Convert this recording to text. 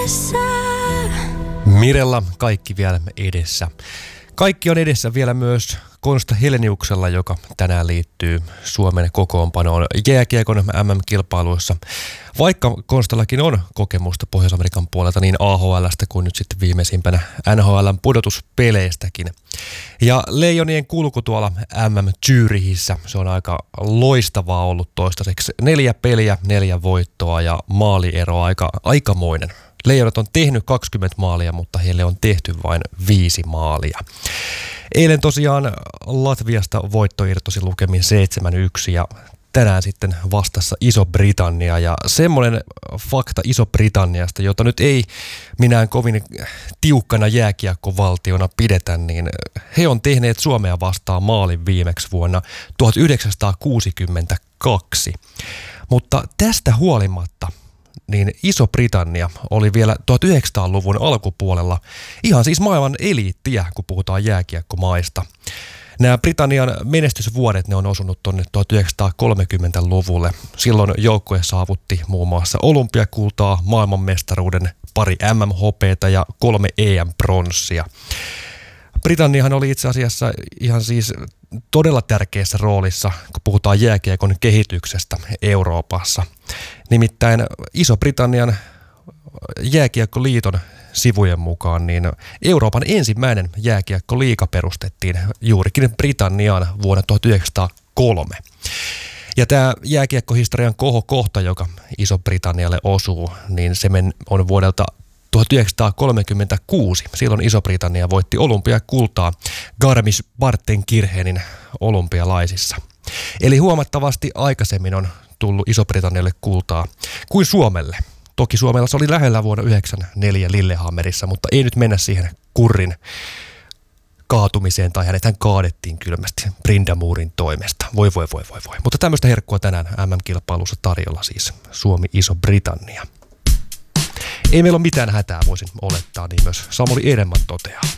edessä. Mirella kaikki vielä edessä. Kaikki on edessä vielä myös Konsta Heleniuksella, joka tänään liittyy Suomen kokoonpanoon jääkiekon MM-kilpailuissa. Vaikka Konstallakin on kokemusta Pohjois-Amerikan puolelta niin AHL:stä kuin nyt sitten viimeisimpänä NHL:n pudotuspeleistäkin. Ja Leijonien kulku tuolla MM-Zyrihissä, se on aika loistavaa ollut toistaiseksi. 4 peliä, 4 voittoa ja maaliero aikamoinen. Leijonat on tehnyt 20 maalia, mutta heille on tehty vain 5 maalia. Eilen tosiaan Latviasta voitto irtosi lukemin 7-1 ja tänään sitten vastassa Iso-Britannia. Ja semmoinen fakta Iso-Britanniasta, jota nyt ei minään kovin tiukkana jääkiekkovaltiona pidetä, niin he on tehneet Suomea vastaan maalin viimeksi vuonna 1962. Mutta tästä huolimatta niin Iso-Britannia oli vielä 1900-luvun alkupuolella ihan siis maailman eliittiä, kun puhutaan jääkiekkomaista. Nämä Britannian menestysvuodet, ne on osunut tuonne 1930-luvulle. Silloin joukkue saavutti muun muassa olympiakultaa, maailmanmestaruuden, 2 MM-hopeata ja 3 EM-pronssia. Britanniahan oli itse asiassa ihan siis todella tärkeässä roolissa, kun puhutaan jääkiekon kehityksestä Euroopassa. Nimittäin Iso-Britannian jääkiekkoliiton sivujen mukaan niin Euroopan ensimmäinen jääkiekkoliiga perustettiin juurikin Britanniaan vuonna 1903. Ja tämä jääkiekkohistorian kohokohta, joka Iso-Britannialle osuu, niin se on vuodelta 1936. Silloin Iso-Britannia voitti olympiakultaa Garmisch-Partenkirchenin olympialaisissa. Eli huomattavasti aikaisemmin on tullut Iso-Britannialle kultaa kuin Suomelle. Toki Suomella se oli lähellä vuonna 1994 Lillehammerissa, mutta ei nyt mennä siihen Kurrin kaatumiseen tai hänethän kaadettiin kylmästi Brindamurin toimesta. Voi. Mutta tämmöistä herkkua tänään MM-kilpailussa tarjolla siis Suomi-Iso-Britannia. Ei meillä ole mitään hätää, voisin olettaa, niin myös Samuli Edelman toteaa.